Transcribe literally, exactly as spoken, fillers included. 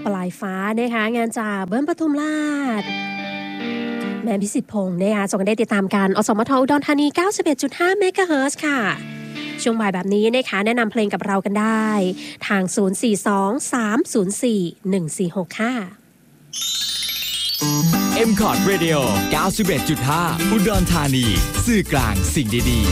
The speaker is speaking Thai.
ปลายฟ้านะคะงานจากเบิ้ลปทุมราชแม่พิสิทธิ์พงศ์นะคะส่งกันได้ติดตามกันอสมทอุดรธานี เก้าสิบเอ็ดจุดห้า เมกะเฮิรตซ์ค่ะช่วงบ่ายแบบนี้นะคะแนะนำเพลงกับเรากันได้ทางศูนย์ สี่ สอง สาม ศูนย์ สี่ หนึ่ง สี่ หก ค่ะเอ็ม คอร์ด Radio เก้าสิบเอ็ดจุดห้า อุดรธานีสื่อกลางสิ่งดีๆ